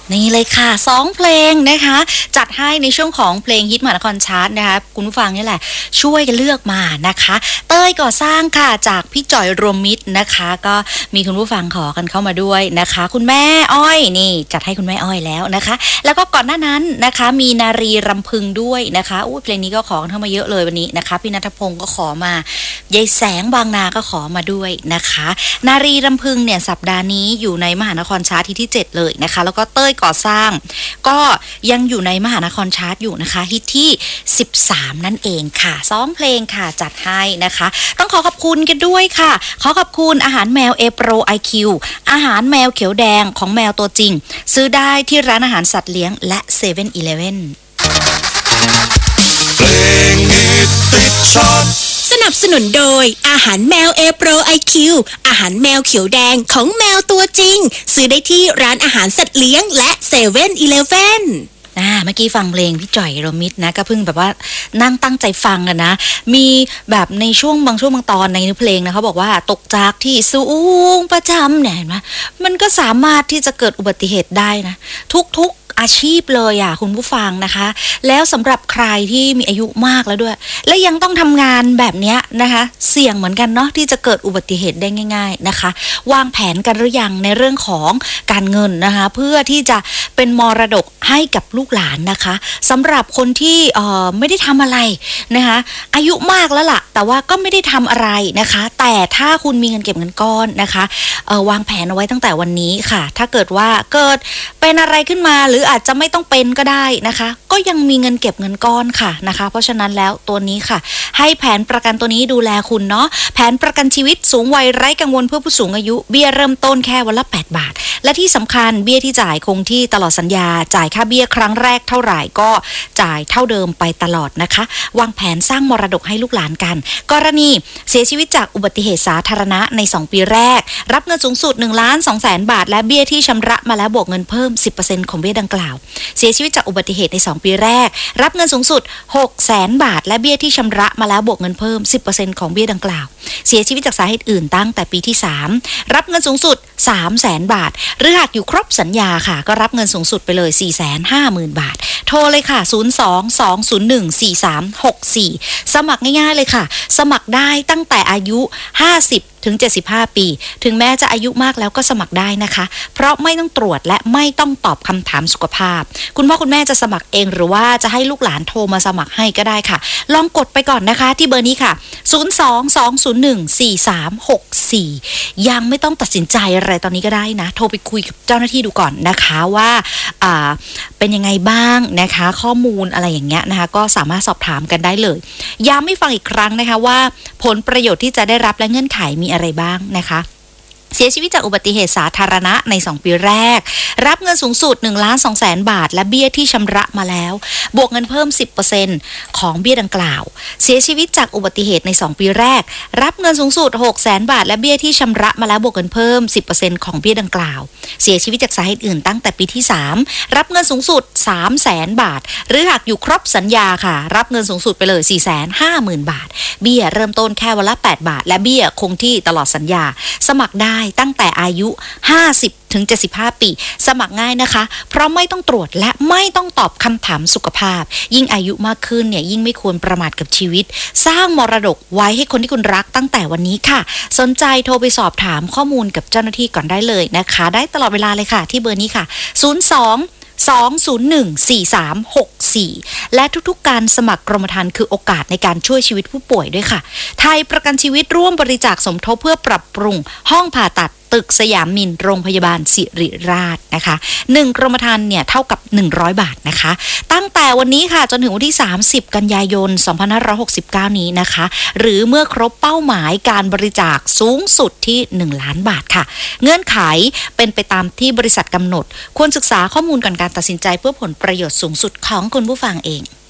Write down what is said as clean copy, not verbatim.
นี่เลยค่ะ2เพลงนะคะจัดให้ในช่วงของเพลงฮิตมหานครชาร์ตนะคะคุณผู้ฟังนี่แหละช่วยกันเลือกมานะคะเต้ยก่อสร้างค่ะจากพี่จ่อยรวมมิตรนะคะก็มีคุณผู้ฟังขอกันเข้ามาด้วยนะคะคุณแม่อ้อยนี่จัดให้คุณแม่อ้อยแล้วนะคะแล้วก็ก่อนหน้านั้นนะคะมีนารีรำพึงด้วยนะคะอู้เพลงนี้ก็ขอกันเข้ามาเยอะเลยวันนี้นะคะพี่ณัฐพงศ์ก็ขอมายายแสงบางนาก็ขอมาด้วยนะคะนารีรำพึงเนี่ยสัปดาห์นี้อยู่ในมหานครชาร์ตที่7เลยนะคะแล้วก็เต้ยก่อสร้างก็ยังอยู่ในมหานครชาร์ตอยู่นะคะฮิตที่13นั่นเองค่ะ2เพลงค่ะจัดให้นะคะต้องขอขอบคุณกันด้วยค่ะขอขอบคุณอาหารแมวเอโปร IQ อาหารแมวเขียวแดงของแมวตัวจริงซื้อได้ที่ร้านอาหารสัตว์เลี้ยงและ7-Eleven เพลงฮิตติดชาร์ตสนับสนุนโดยอาหารแมวเอโปร IQ อาหารแมวเขียวแดงของแมวตัวจริงซื้อได้ที่ร้านอาหารสัตว์เลี้ยงและ7-Eleven เมื่อกี้ฟังเพลงพี่จ่อยโรมิตนะก็เพิ่งแบบว่านั่งตั้งใจฟังกันนะมีแบบในช่วงบางตอนในเนื้อเพลงนะเขาบอกว่าตกจากที่สูงประจำเนี่ยเห็นไหมมันก็สามารถที่จะเกิดอุบัติเหตุได้นะทุกอาชีพเลยอ่ะคุณผู้ฟังนะคะแล้วสำหรับใครที่มีอายุมากแล้วด้วยและยังต้องทำงานแบบนี้นะคะเสี่ยงเหมือนกันเนาะที่จะเกิดอุบัติเหตุได้ง่ายๆนะคะวางแผนกันหรือยังในเรื่องของการเงินนะคะเพื่อที่จะเป็นมรดกให้กับลูกหลานนะคะสำหรับคนที่ไม่ได้ทำอะไรนะคะอายุมากแล้วล่ะแต่ว่าก็ไม่ได้ทำอะไรนะคะแต่ถ้าคุณมีเงินเก็บเงินก้อนนะคะวางแผนเอาไว้ตั้งแต่วันนี้ค่ะถ้าเกิดว่าเกิดเป็นอะไรขึ้นมาหรืออาจจะไม่ต้องเป็นก็ได้นะคะก็ยังมีเงินเก็บเงินก้อนค่ะนะคะเพราะฉะนั้นแล้วตัวนี้ค่ะให้แผนประกันตัวนี้ดูแลคุณเนาะแผนประกันชีวิตสูงวัยไร้กังวลเพื่อผู้สูงอายุเบี้ยเริ่มต้นแค่วันละ8 บาทและที่สำคัญเบี้ยที่จ่ายคงที่ตลอดสัญญาจ่ายค่าเบี้ยครั้งแรกเท่าไหร่ก็จ่ายเท่าเดิมไปตลอดนะคะวางแผนสร้างมรดกให้ลูกหลานกันกรณีเสียชีวิตจากอุบัติเหตุสาธารณะใน2ปีแรกรับเงินสูงสุด1,200,000 บาทและเบี้ยที่ชำระมาแล้วบวกเงินเพิ่ม 10% ของเบี้ยดังกล่าวเสียชีวิตจากอุบัติเหตุใน2ปีแรกรับเงินสูงสุด 600,000 บาทและเบี้ยที่ชำระมาแล้วบวกเงินเพิ่ม 10% ของเบี้ยดังกล่าวเสียชีวิตจากสาเหตุอื่นตั้งแต่ปีที่3รับเงินสูงสุด 300,000 บาทหรือหากอยู่ครบสัญญาค่ะก็รับเงินสูงสุดไปเลย 450,000 บาทโทรเลยค่ะ02-201-4364สมัครง่ายๆเลยค่ะสมัครได้ตั้งแต่อายุ50 ถึง 75 ปีถึงแม้จะอายุมากแล้วก็สมัครได้นะคะเพราะไม่ต้องตรวจและไม่ต้องตอบคำถามสุขภาพคุณพ่อคุณแม่จะสมัครเองหรือว่าจะให้ลูกหลานโทรมาสมัครให้ก็ได้ค่ะลองกดไปก่อนนะคะที่เบอร์นี้ค่ะ02-201-4364ยังไม่ต้องตัดสินใจอะไรตอนนี้ก็ได้นะโทรไปคุยกับเจ้าหน้าที่ดูก่อนนะคะว่าเป็นยังไงบ้างนะคะข้อมูลอะไรอย่างเงี้ยนะคะก็สามารถสอบถามกันได้เลยย้ำให้ฟังอีกครั้งนะคะว่าผลประโยชน์ที่จะได้รับและเงื่อนไขมีอะไรบ้างนะคะเสียชีวิตจากอุบัติเหตุสาธารณะใน2ปีแรกรับเงินสูงสุด 1,200,000 บาทและเบี้ยที่ชำระมาแล้วบวกเงินเพิ่ม 10% ของเบี้ยดังกล่าวเสียชีวิตจากอุบัติเหตุใน2ปีแรกรับเงินสูงสุด 600,000 บาทและเบี้ยที่ชำระมาแล้วบวกเงินเพิ่ม 10% ของเบี้ยดังกล่าวเสียชีวิตจากสาเหตุอื่นตั้งแต่ปีที่3รับเงินสูงสุด 300,000 บาทหรือหากอยู่ครบสัญญาค่ะรับเงินสูงสุดไปเลย 450,000 บาทเบี้ยเริ่มต้นแค่วันละ8 บาทและเบี้ยคงที่ตลอดสัญญาสมัครได้ตั้งแต่อายุ50 ถึง 75 ปีสมัครง่ายนะคะเพราะไม่ต้องตรวจและไม่ต้องตอบคำถามสุขภาพยิ่งอายุมากขึ้นเนี่ยยิ่งไม่ควรประมาทกับชีวิตสร้างมรดกไว้ให้คนที่คุณรักตั้งแต่วันนี้ค่ะสนใจโทรไปสอบถามข้อมูลกับเจ้าหน้าที่ก่อนได้เลยนะคะได้ตลอดเวลาเลยค่ะที่เบอร์นี้ค่ะ02-201-4364และทุกๆการสมัครกรมธรรม์คือโอกาสในการช่วยชีวิตผู้ป่วยด้วยค่ะไทยประกันชีวิตร่วมบริจาคสมทบเพื่อปรับปรุงห้องผ่าตัดตึกสยามมินโรงพยาบาลศิริราชนะคะ1กรมธรรม์เนี่ยเท่ากับ100 บาทนะคะตั้งแต่วันนี้ค่ะจนถึงวันที่30 กันยายน 2569 นี้นะคะหรือเมื่อครบเป้าหมายการบริจาคสูงสุดที่1 ล้านบาทค่ะเงื่อนไขเป็นไปตามที่บริษัทกำหนดควรศึกษาข้อมูลก่อนการตัดสินใจเพื่อผลประโยชน์สูงสุดของคุณผู้ฟังเอง